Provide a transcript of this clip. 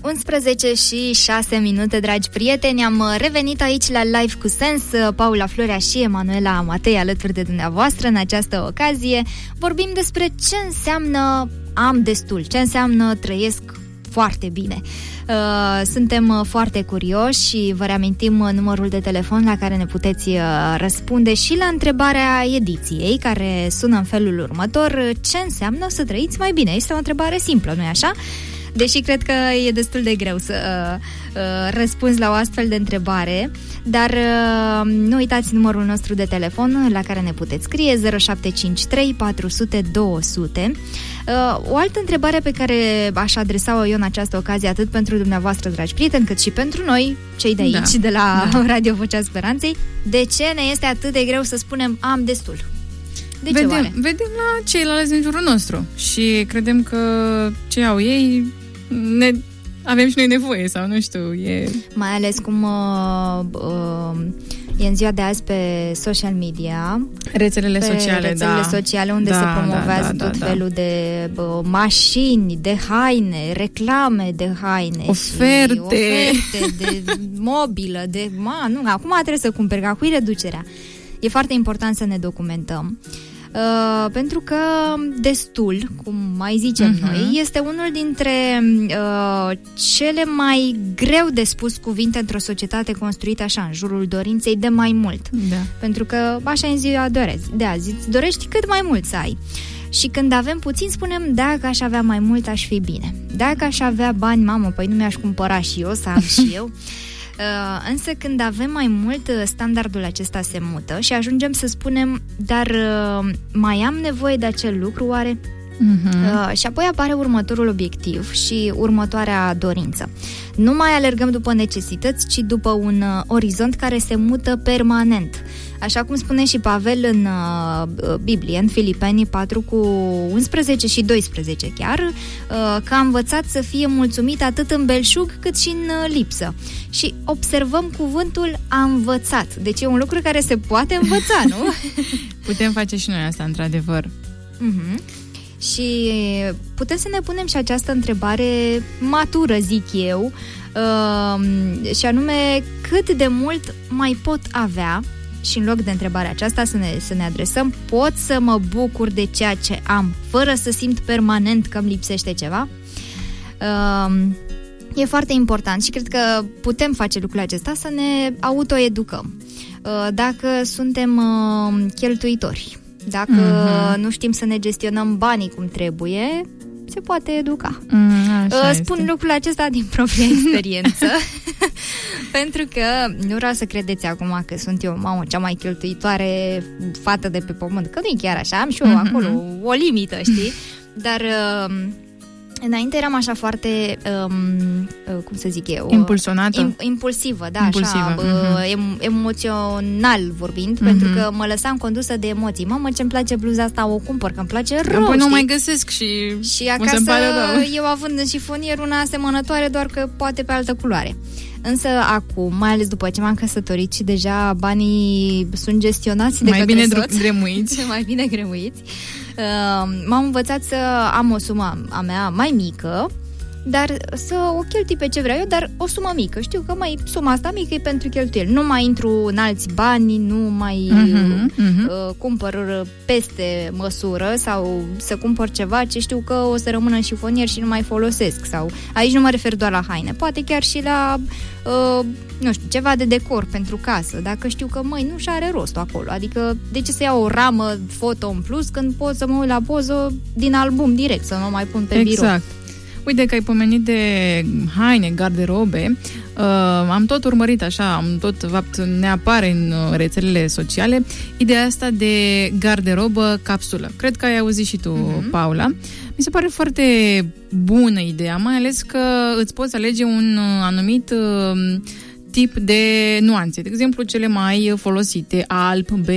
11:06, dragi prieteni. Am revenit aici la Live cu Sens. Paula Florea și Emanuela Matei alături de dumneavoastră în această ocazie. Vorbim despre ce înseamnă am destul, ce înseamnă trăiesc foarte bine. Suntem foarte curioși și vă reamintim numărul de telefon la care ne puteți răspunde și la întrebarea ediției, care sună în felul următor: ce înseamnă să trăiți mai bine? Este o întrebare simplă, nu-i așa? Deși cred că e destul de greu să răspunzi la o astfel de întrebare, dar nu uitați numărul nostru de telefon la care ne puteți scrie 0753 400 200. O altă întrebare pe care aș adresa-o eu în această ocazie, atât pentru dumneavoastră, dragi prieteni, cât și pentru noi, cei de aici, de la Radio Vocea Speranței: de ce ne este atât de greu să spunem am destul? Vedem la ceilalți din jurul nostru și credem că ce au ei avem și noi nevoie, sau nu știu, mai ales cum e în ziua de azi pe social media, rețelele sociale unde se promovează tot felul de mașini, de haine, reclame de haine, oferte de mobilă, acum trebuie să cumperi, că acum e reducerea. E foarte important să ne documentăm, pentru că destul, cum mai zicem noi, este unul dintre cele mai greu de spus cuvinte într-o societate construită așa, în jurul dorinței de mai mult. Da. Pentru că așa e în ziua de azi, îți dorești cât mai mult să ai. Și când avem puțin, spunem: dacă aș avea mai mult, aș fi bine. Dacă aș avea bani, mamă, păi nu mi-aș cumpăra și eu, să am și eu. Însă când avem mai mult, standardul acesta se mută și ajungem să spunem: dar mai am nevoie de acel lucru, oare? Și apoi apare următorul obiectiv și următoarea dorință. Nu mai alergăm după necesități, ci după un orizont care se mută permanent. Așa cum spune și Pavel în Biblie, în Filipeni 4 cu 11 și 12 chiar, că a învățat să fie mulțumit atât în belșug cât și în lipsă. Și observăm cuvântul a învățat. Deci e un lucru care se poate învăța, nu? Putem face și noi asta, într-adevăr. Și putem să ne punem și această întrebare matură, zic eu, și anume: cât de mult mai pot avea? Și în loc de întrebarea aceasta să ne adresăm: pot să mă bucur de ceea ce am, fără să simt permanent că îmi lipsește ceva? E foarte important și cred că putem face lucrul acesta, să ne autoeducăm. Dacă suntem cheltuitori, dacă nu știm să ne gestionăm banii cum trebuie, se poate educa. Spun lucrul acesta din propria experiență. Pentru că nu vreau să credeți acum că sunt eu, mamă, cea mai cheltuitoare fată de pe pământ, că nu e chiar așa, am și eu acolo o limită, știi? Dar înainte eram așa foarte, cum să zic eu, impulsivă, da, așa, emoțional vorbind, pentru că mă lăsam condusă de emoții. Mamă, ce-mi place bluza asta, o cumpăr, că îmi place rău, apoi nu mai găsesc și acasă eu având în șifonier una asemănătoare, doar că poate pe altă culoare. Însă acum, mai ales după ce m-am căsătorit și deja banii sunt gestionați de către soț, mai bine gremuiți, m-am învățat să am o sumă a mea mai mică, dar să o cheltui pe ce vreau eu, dar o sumă mică. Știu că suma asta mică e pentru cheltuieli. Nu mai intru în alți bani, nu mai cumpăr peste măsură sau să cumpăr ceva ce știu că o să rămână în șifonier și nu mai folosesc. Sau aici nu mă refer doar la haine, poate chiar și la nu știu, ceva de decor pentru casă. Dacă știu că nu și are rost acolo. Adică de ce să iau o ramă foto în plus când pot să mă uit la poză din album direct, să nu mai pun pe birou. Exact. Uite că ai pomenit de haine, garderobe, am tot urmărit așa, ne apare în rețelele sociale ideea asta de garderobă capsulă. Cred că ai auzit și tu, Paula. Mi se pare foarte bună ideea, mai ales că îți poți alege un anumit tip de nuanțe. De exemplu, cele mai folosite, alb,